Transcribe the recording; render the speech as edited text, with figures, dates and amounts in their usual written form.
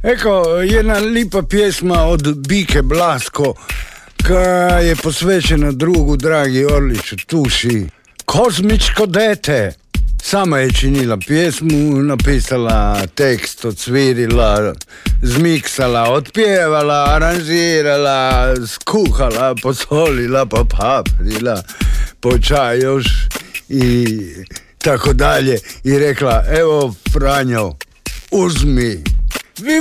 Eko, jedna lipa pjesma od Bike Blasko, koja je posvećena drugu Dragi Orliću, Tuši. Kozmičko dete. Sama je činila pjesmu, napisala tekst, odsvirila, zmiksala, otpjevala, aranžirala, skuhala, posolila, popaprila, počaj još i tako dalje. I rekla, evo Franjo, uzmi